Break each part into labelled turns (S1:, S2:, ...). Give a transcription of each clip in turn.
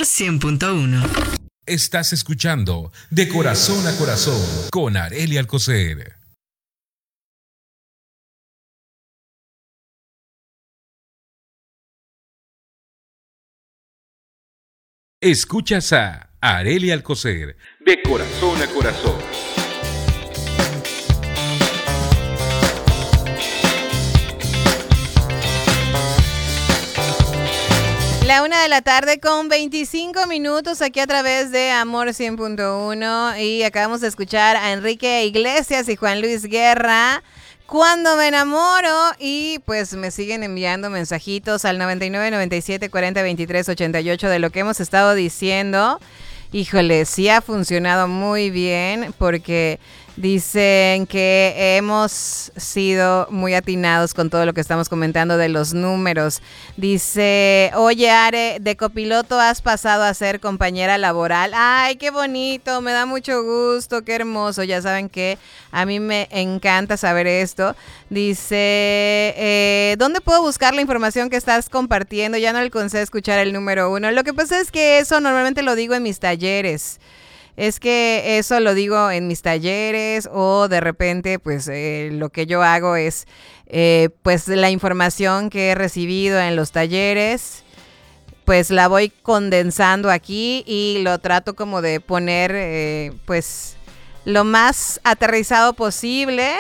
S1: 100.1.
S2: Estás escuchando De Corazón a Corazón con Arely Alcocer. Escuchas a Arely Alcocer, De Corazón a Corazón.
S3: La 1:00 con 25 minutos aquí a través de Amor 100.1 y acabamos de escuchar a Enrique Iglesias y Juan Luis Guerra, Cuando me enamoro, y pues me siguen enviando mensajitos al 99 97 40 23 88 de lo que hemos estado diciendo. Híjole, sí ha funcionado muy bien porque dicen que hemos sido muy atinados con todo lo que estamos comentando de los números. Dice, oye Are, de copiloto has pasado a ser compañera laboral. Ay, qué bonito, me da mucho gusto, qué hermoso. Ya saben que a mí me encanta saber esto. Dice, ¿dónde puedo buscar la información que estás compartiendo? Ya no alcancé a escuchar el número 1. Lo que pasa es que eso normalmente lo digo en mis talleres. Es que eso lo digo en mis talleres o de repente pues lo que yo hago es pues la información que he recibido en los talleres pues la voy condensando aquí y lo trato como de poner pues lo más aterrizado posible.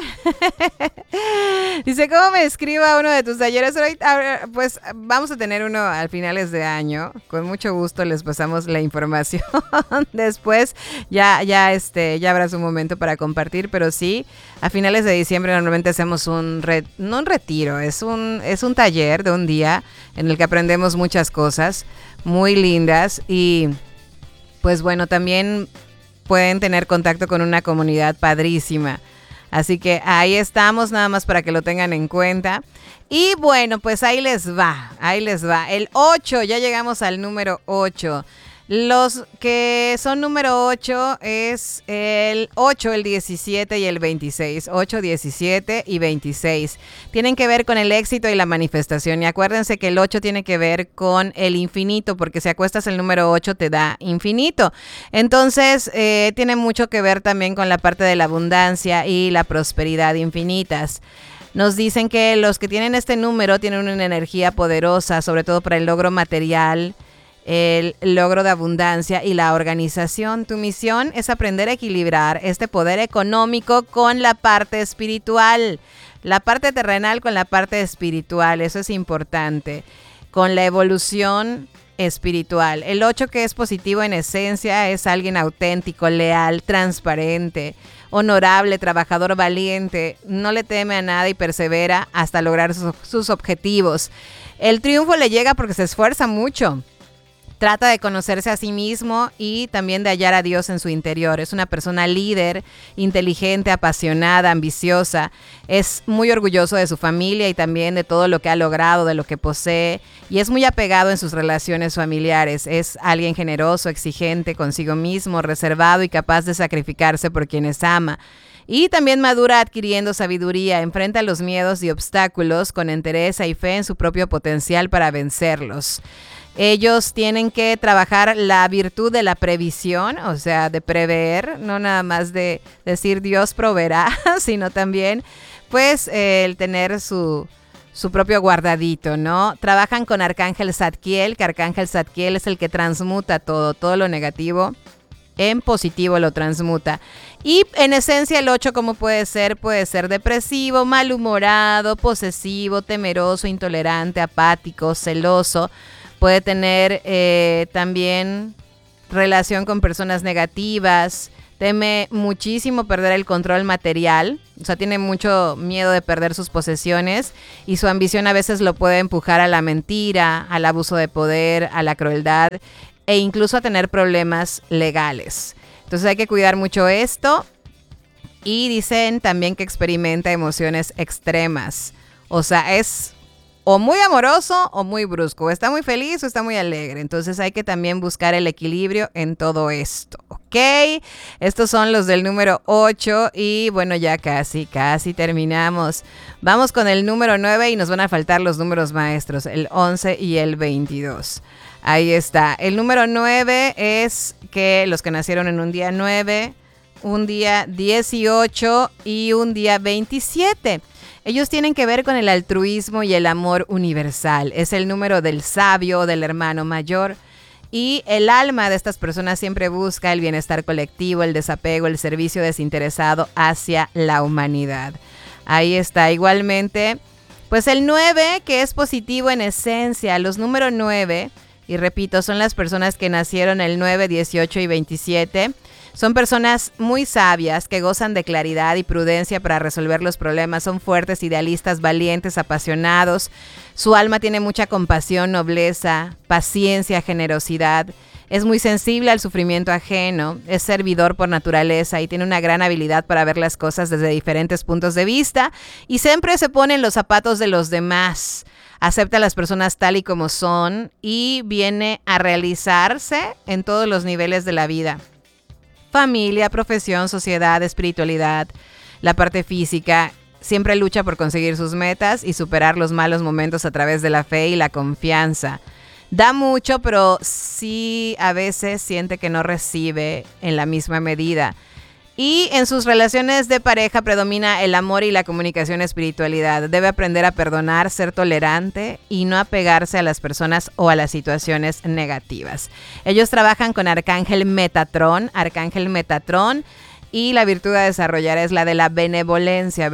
S3: Dice, ¿cómo me escribo a uno de tus talleres? Pues vamos a tener uno al finales de año. Con mucho gusto les pasamos la información. Después ya habrá su momento para compartir, pero sí, a finales de diciembre normalmente hacemos no un retiro, es un taller de un día en el que aprendemos muchas cosas muy lindas y pues bueno, también pueden tener contacto con una comunidad padrísima. Así que ahí estamos, nada más para que lo tengan en cuenta. Y bueno, pues ahí les va. El 8, ya llegamos al número 8. Los que son número 8 es el 8, el 17 y el 26. 8, 17 y 26. Tienen que ver con el éxito y la manifestación. Y acuérdense que el 8 tiene que ver con el infinito, porque si acuestas el número 8 te da infinito. Entonces, tiene mucho que ver también con la parte de la abundancia y la prosperidad infinitas. Nos dicen que los que tienen este número tienen una energía poderosa, sobre todo para el logro material, el logro de abundancia y la organización. Tu misión es aprender a equilibrar este poder económico con la parte espiritual, la parte terrenal con la parte espiritual, eso es importante, con la evolución espiritual. El 8, que es positivo en esencia, es alguien auténtico, leal, transparente, honorable, trabajador, valiente, no le teme a nada y persevera hasta lograr sus objetivos. El triunfo le llega porque se esfuerza mucho. Trata de conocerse a sí mismo y también de hallar a Dios en su interior. Es una persona líder, inteligente, apasionada, ambiciosa. Es muy orgulloso de su familia y también de todo lo que ha logrado, de lo que posee. Y es muy apegado en sus relaciones familiares. Es alguien generoso, exigente consigo mismo, reservado y capaz de sacrificarse por quienes ama. Y también madura adquiriendo sabiduría, enfrenta los miedos y obstáculos con entereza y fe en su propio potencial para vencerlos. Ellos tienen que trabajar la virtud de la previsión, o sea, de prever, no nada más de decir Dios proveerá, sino también pues el tener su propio guardadito, ¿no? Trabajan con Arcángel Zadkiel, que Arcángel Zadkiel es el que transmuta todo lo negativo en positivo lo transmuta. Y en esencia el 8, ¿cómo puede ser? Puede ser depresivo, malhumorado, posesivo, temeroso, intolerante, apático, celoso. Puede tener también relación con personas negativas, teme muchísimo perder el control material, o sea, tiene mucho miedo de perder sus posesiones y su ambición a veces lo puede empujar a la mentira, al abuso de poder, a la crueldad e incluso a tener problemas legales. Entonces hay que cuidar mucho esto y dicen también que experimenta emociones extremas, o sea, es o muy amoroso o muy brusco, o está muy feliz o está muy alegre. Entonces hay que también buscar el equilibrio en todo esto, ¿ok? Estos son los del número 8 y bueno, ya casi terminamos. Vamos con el número 9 y nos van a faltar los números maestros, el 11 y el 22. Ahí está. El número 9 es que los que nacieron en un día 9, un día 18 y un día 27. Ellos tienen que ver con el altruismo y el amor universal. Es el número del sabio, del hermano mayor. Y el alma de estas personas siempre busca el bienestar colectivo, el desapego, el servicio desinteresado hacia la humanidad. Ahí está. Igualmente, pues el 9, que es positivo en esencia. Los números 9, y repito, son las personas que nacieron el 9, 18 y 27. Son personas muy sabias que gozan de claridad y prudencia para resolver los problemas. Son fuertes, idealistas, valientes, apasionados. Su alma tiene mucha compasión, nobleza, paciencia, generosidad. Es muy sensible al sufrimiento ajeno. Es servidor por naturaleza y tiene una gran habilidad para ver las cosas desde diferentes puntos de vista. Y siempre se pone en los zapatos de los demás. Acepta a las personas tal y como son y viene a realizarse en todos los niveles de la vida. Familia, profesión, sociedad, espiritualidad, la parte física. Siempre lucha por conseguir sus metas y superar los malos momentos a través de la fe y la confianza. Da mucho, pero sí a veces siente que no recibe en la misma medida. Y en sus relaciones de pareja predomina el amor y la comunicación espiritualidad. Debe aprender a perdonar, ser tolerante y no apegarse a las personas o a las situaciones negativas. Ellos trabajan con Arcángel Metatrón, y la virtud a desarrollar es la de la benevolencia.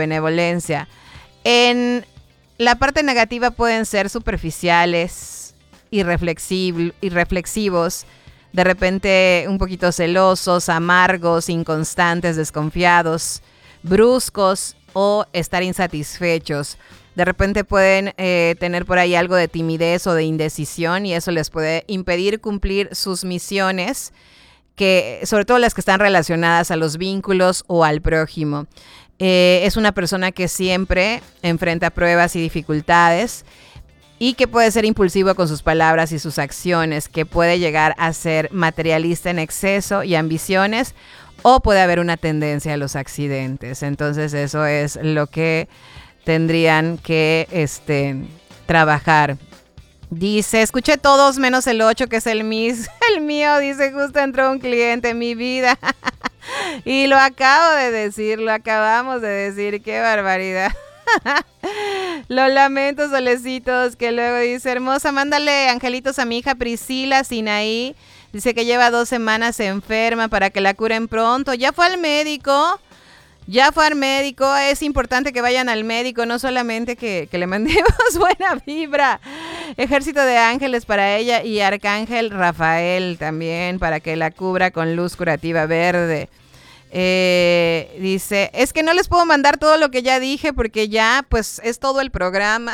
S3: En la parte negativa pueden ser superficiales, irreflexivos, de repente un poquito celosos, amargos, inconstantes, desconfiados, bruscos o estar insatisfechos. De repente pueden tener por ahí algo de timidez o de indecisión y eso les puede impedir cumplir sus misiones, que sobre todo las que están relacionadas a los vínculos o al prójimo. Es una persona que siempre enfrenta pruebas y dificultades y que puede ser impulsivo con sus palabras y sus acciones, que puede llegar a ser materialista en exceso y ambiciones, o puede haber una tendencia a los accidentes. Entonces eso es lo que tendrían que trabajar. Dice, escuché todos menos el 8, que es el mío. Dice, justo entró un cliente en mi vida. Y lo acabamos de decir, qué barbaridad. Lo lamento, solecitos, que luego dice, hermosa, mándale angelitos a mi hija Priscila Sinaí. Dice que lleva 2 semanas enferma para que la curen pronto. Ya fue al médico. Es importante que vayan al médico, no solamente que le mandemos buena vibra. Ejército de ángeles para ella y Arcángel Rafael también para que la cubra con luz curativa verde. Dice, es que no les puedo mandar todo lo que ya dije porque ya pues es todo el programa.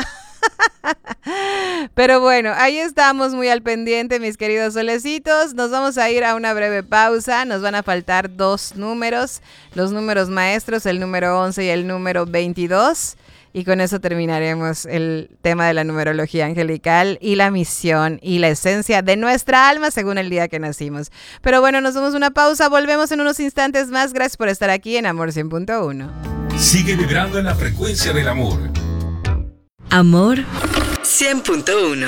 S3: Pero bueno, ahí estamos muy al pendiente, mis queridos solecitos. Nos vamos a ir a una breve pausa. Nos van a faltar 2 números, los números maestros, el número 11 y el número 22. Y con eso terminaremos el tema de la numerología angelical y la misión y la esencia de nuestra alma según el día que nacimos. Pero bueno, nos damos una pausa, volvemos en unos instantes más. Gracias por estar aquí en Amor 100.1.
S2: Sigue vibrando en la frecuencia del amor.
S1: Amor 100.1.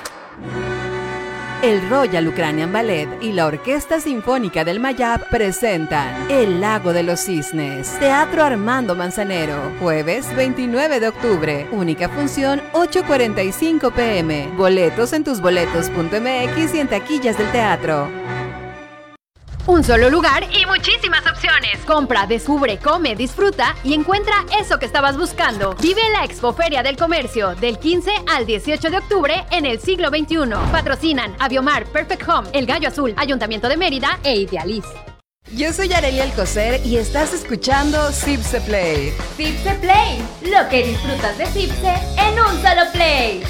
S4: El Royal Ukrainian Ballet y la Orquesta Sinfónica del Mayab presentan El Lago de los Cisnes. Teatro Armando Manzanero, jueves 29 de octubre. Única función, 8:45 p.m. Boletos en tusboletos.mx y en taquillas del teatro.
S5: Un solo lugar y muchísimas opciones. Compra, descubre, come, disfruta y encuentra eso que estabas buscando. Vive la Expoferia del Comercio del 15 al 18 de octubre en el siglo XXI. Patrocinan Aviomar, Perfect Home, El Gallo Azul, Ayuntamiento de Mérida e Idealiz.
S4: Yo soy Arelia Alcocer y estás escuchando Cipse Play.
S6: Cipse Play, lo que disfrutas de Cipse en un solo play.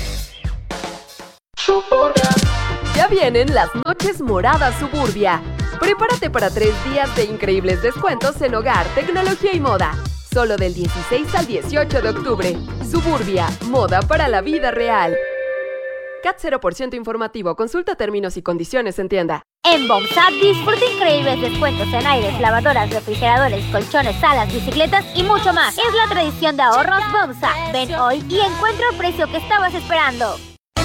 S4: Ya vienen las Noches Moradas Suburbia. Prepárate para 3 días de increíbles descuentos en hogar, tecnología y moda. Solo del 16 al 18 de octubre. Suburbia, moda para la vida real. CAT 0% informativo. Consulta términos y condiciones en tienda.
S6: En Bomsa disfruta increíbles descuentos en aires, lavadoras, refrigeradores, colchones, salas, bicicletas y mucho más. Es la tradición de ahorros Bomsa. Ven hoy y encuentra el precio que estabas esperando.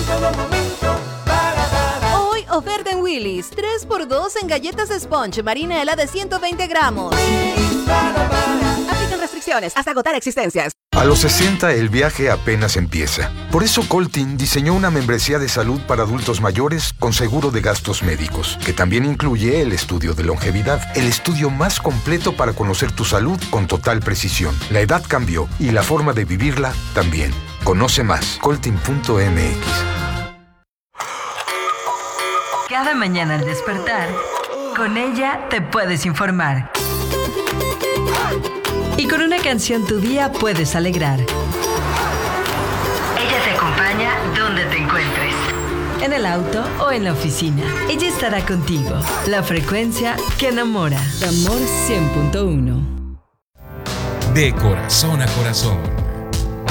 S4: Hoy oferta en Willy's. 3x2 en galletas Sponge Marinela de 120 gramos. Aplican restricciones hasta agotar existencias.
S7: A los 60 el viaje apenas empieza. Por eso Coltin diseñó una membresía de salud para adultos mayores con seguro de gastos médicos, que también incluye el estudio de longevidad, el estudio más completo para conocer tu salud con total precisión. La edad cambió y la forma de vivirla también. Conoce más, coltin.mx.
S1: Cada mañana al despertar, con ella te puedes informar. Y con una canción tu día puedes alegrar. Ella te acompaña donde te encuentres. En el auto o en la oficina. Ella estará contigo. La frecuencia que enamora. Amor 100.1.
S2: De corazón a corazón.